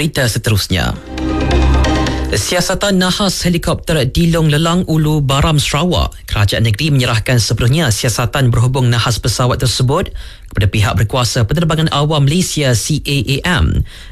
berita seterusnya. Siasatan nahas helikopter di Long Lelang Ulu Baram Sarawak. Kerajaan negeri menyerahkan sepenuhnya siasatan berhubung nahas pesawat tersebut kepada pihak berkuasa penerbangan awam Malaysia CAAM.